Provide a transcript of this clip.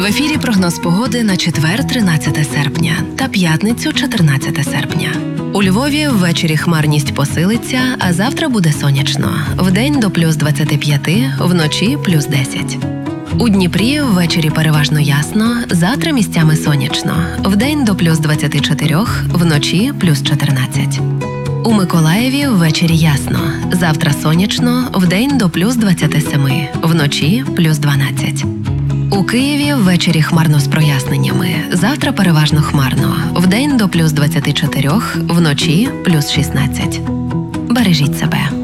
В ефірі прогноз погоди на четвер, 13 серпня та п'ятницю, 14 серпня. У Львові ввечері хмарність посилиться, а завтра буде сонячно. Вдень до плюс 25, вночі плюс 10. У Дніпрі ввечері переважно ясно, завтра місцями сонячно. Вдень до плюс 24, вночі плюс 14. У Миколаєві ввечері ясно, завтра сонячно, вдень до плюс 27, вночі плюс 12. У Києві ввечері хмарно з проясненнями, завтра переважно хмарно, вдень до плюс 24, вночі плюс 16. Бережіть себе.